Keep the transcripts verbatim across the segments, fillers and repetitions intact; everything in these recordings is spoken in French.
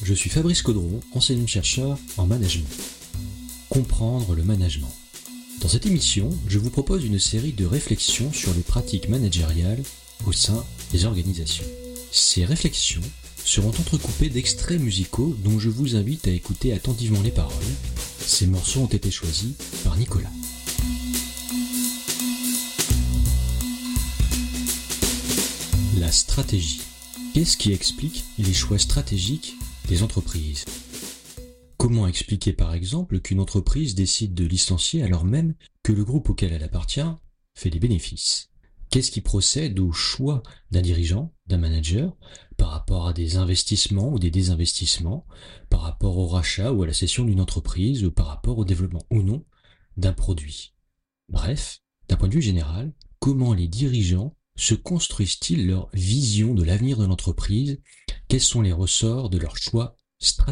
Je suis Fabrice Caudron, enseignant-chercheur en management. Comprendre le management. Dans cette émission, je vous propose une série de réflexions sur les pratiques managériales au sein des organisations. Ces réflexions seront entrecoupées d'extraits musicaux dont je vous invite à écouter attentivement les paroles. Ces morceaux ont été choisis par Nicolas. La stratégie. Qu'est-ce qui explique les choix stratégiques des entreprises ? Comment expliquer par exemple qu'une entreprise décide de licencier alors même que le groupe auquel elle appartient fait des bénéfices ? Qu'est-ce qui procède au choix d'un dirigeant, d'un manager, par rapport à des investissements ou des désinvestissements, par rapport au rachat ou à la cession d'une entreprise, ou par rapport au développement ou non d'un produit ? Bref, d'un point de vue général, comment les dirigeants se construisent-ils leur vision de l'avenir de l'entreprise ? Quels sont les ressorts de leurs choix stratégiques ?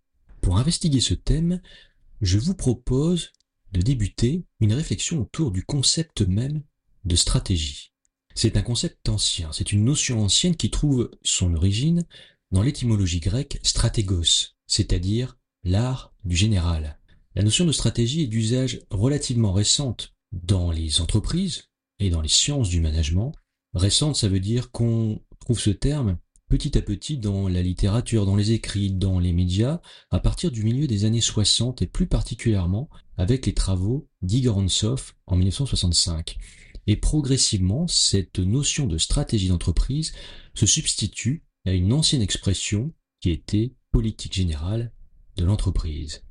Pour investiguer ce thème, je vous propose de débuter une réflexion autour du concept même de stratégie. C'est un concept ancien, c'est une notion ancienne qui trouve son origine dans l'étymologie grecque stratégos, c'est-à-dire l'art du général. La notion de stratégie est d'usage relativement récente dans les entreprises et dans les sciences du management. Récente, ça veut dire qu'on trouve ce terme petit à petit dans la littérature, dans les écrits, dans les médias, à partir du milieu des années soixante et plus particulièrement avec les travaux d'Igor Antsov en dix-neuf cent soixante-cinq. Et progressivement, cette notion de stratégie d'entreprise se substitue à une ancienne expression qui était politique générale de l'entreprise.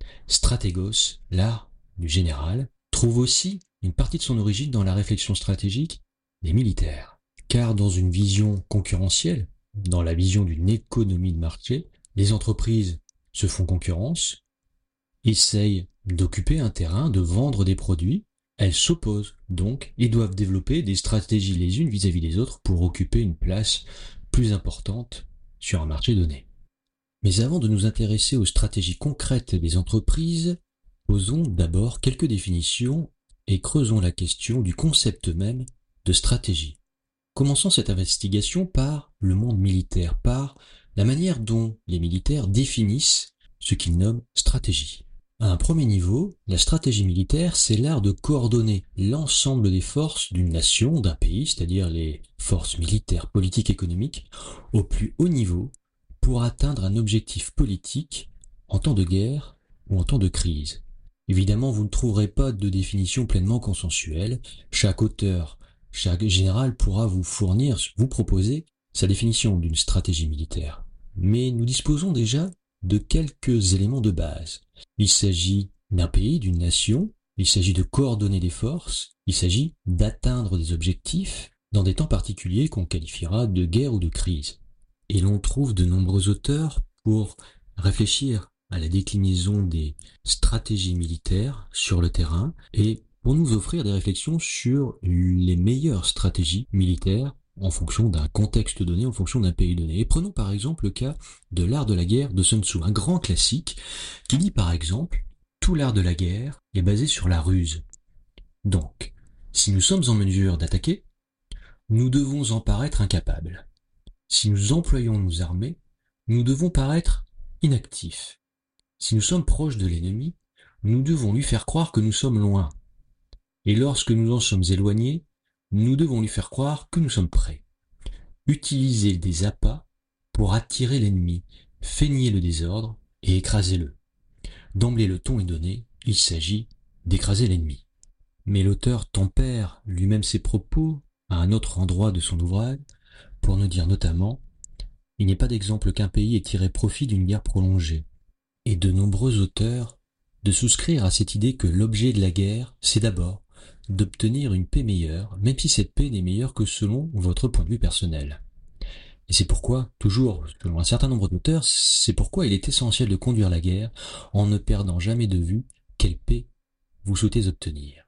Stratégos, l'art du général, trouve aussi une partie de son origine dans la réflexion stratégique des militaires. Car dans une vision concurrentielle, dans la vision d'une économie de marché, les entreprises se font concurrence, essayent d'occuper un terrain, de vendre des produits, elles s'opposent donc et doivent développer des stratégies les unes vis-à-vis des autres pour occuper une place plus importante sur un marché donné. Mais avant de nous intéresser aux stratégies concrètes des entreprises, posons d'abord quelques définitions et creusons la question du concept même de stratégie. Commençons cette investigation par le monde militaire, par la manière dont les militaires définissent ce qu'ils nomment stratégie. À un premier niveau, la stratégie militaire, c'est l'art de coordonner l'ensemble des forces d'une nation, d'un pays, c'est-à-dire les forces militaires, politiques, économiques, au plus haut niveau pour atteindre un objectif politique en temps de guerre ou en temps de crise. Évidemment, vous ne trouverez pas de définition pleinement consensuelle. Chaque auteur, chaque général pourra vous fournir, vous proposer sa définition d'une stratégie militaire. Mais nous disposons déjà de quelques éléments de base. Il s'agit d'un pays, d'une nation, il s'agit de coordonner des forces, il s'agit d'atteindre des objectifs dans des temps particuliers qu'on qualifiera de guerre ou de crise. Et l'on trouve de nombreux auteurs pour réfléchir à la déclinaison des stratégies militaires sur le terrain et pour nous offrir des réflexions sur les meilleures stratégies militaires en fonction d'un contexte donné, en fonction d'un pays donné. Et prenons par exemple le cas de l'art de la guerre de Sun Tzu, un grand classique qui dit par exemple « Tout l'art de la guerre est basé sur la ruse ». Donc, si nous sommes en mesure d'attaquer, nous devons en paraître incapables. Si nous employons nos armées, nous devons paraître inactifs. Si nous sommes proches de l'ennemi, nous devons lui faire croire que nous sommes loin. Et lorsque nous en sommes éloignés, nous devons lui faire croire que nous sommes prêts. Utilisez des appâts pour attirer l'ennemi, feignez le désordre et écrasez-le. D'emblée le ton est donné, il s'agit d'écraser l'ennemi. Mais l'auteur tempère lui-même ses propos à un autre endroit de son ouvrage pour nous dire notamment « Il n'est pas d'exemple qu'un pays ait tiré profit d'une guerre prolongée ». Et de nombreux auteurs de souscrire à cette idée que l'objet de la guerre, c'est d'abord d'obtenir une paix meilleure, même si cette paix n'est meilleure que selon votre point de vue personnel. Et c'est pourquoi, toujours selon un certain nombre d'auteurs, c'est pourquoi il est essentiel de conduire la guerre en ne perdant jamais de vue quelle paix vous souhaitez obtenir.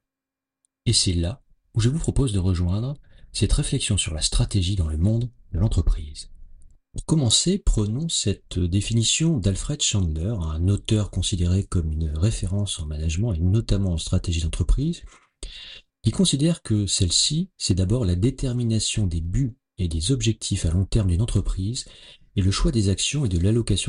Et c'est là où je vous propose de rejoindre cette réflexion sur la stratégie dans le monde de l'entreprise. Pour commencer, prenons cette définition d'Alfred Chandler, un auteur considéré comme une référence en management et notamment en stratégie d'entreprise, qui considère que celle-ci, c'est d'abord la détermination des buts et des objectifs à long terme d'une entreprise et le choix des actions et de l'allocation